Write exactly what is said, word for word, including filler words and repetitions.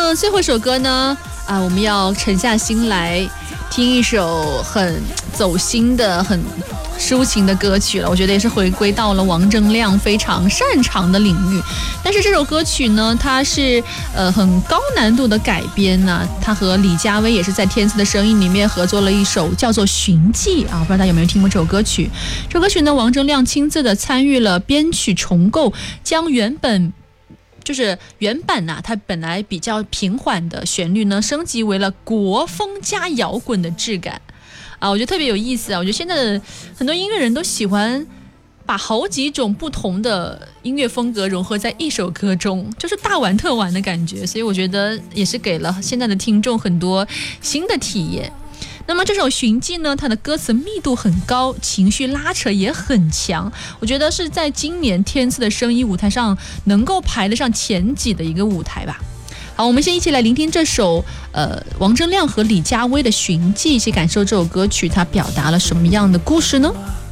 么最后一首歌呢？啊，我们要沉下心来听一首很走心的、很抒情的歌曲了。我觉得也是回归到了王铮亮非常擅长的领域。但是这首歌曲呢，它是呃很高难度的改编呢、啊。他和李佳薇也是在《天赐的声音》里面合作了一首叫做《寻迹》啊，不知道大家有没有听过这首歌曲？这首歌曲呢，王铮亮亲自的参与了编曲重构，将原本就是原版呐、啊，它本来比较平缓的旋律呢，升级为了国风加摇滚的质感啊，我觉得特别有意思啊！我觉得现在的很多音乐人都喜欢把好几种不同的音乐风格融合在一首歌中，就是大玩特玩的感觉，所以我觉得也是给了现在的听众很多新的体验。那么这首《寻迹》呢，它的歌词密度很高，情绪拉扯也很强，我觉得是在今年天赐的声音舞台上能够排得上前几的一个舞台吧。好，我们先一起来聆听这首呃王铮亮和李佳薇的《寻迹》，一起感受这首歌曲它表达了什么样的故事呢？